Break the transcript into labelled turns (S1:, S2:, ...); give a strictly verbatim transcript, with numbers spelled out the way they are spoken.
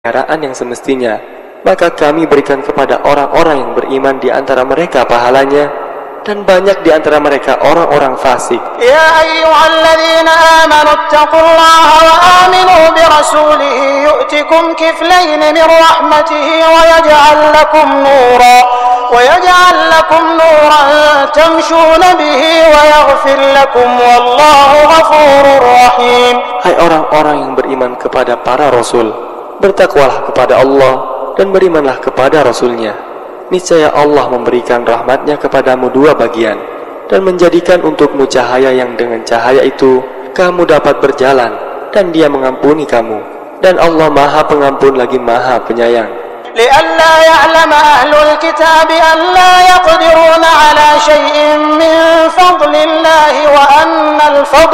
S1: pemeliharaan yang semestinya, maka kami berikan kepada orang-orang yang beriman di antara mereka pahalanya, dan banyak di antara mereka orang-orang fasik.
S2: Ya ayyuhalladzina amanu taqullaha wa aminu bi rasulihi yu'tikum kiflayn min rahmatihi wa yaj'al lakum nura wa yaj'al lakum nuran tamshuna bihi wa yaghfir lakum wallahu ghafurur rahim.
S1: Hai orang-orang yang beriman kepada para rasul, bertakwalah kepada Allah dan berimanlah kepada Rasulnya. Niscaya Allah memberikan rahmatnya kepadamu dua bagian, dan menjadikan untukmu cahaya yang dengan cahaya itu kamu dapat berjalan, dan Dia mengampuni kamu. Dan Allah Maha Pengampun lagi Maha Penyayang.
S2: لئلا يعلم أهل الكتاب أن لا يقدرون على شيء من فضل الله وأن الفضل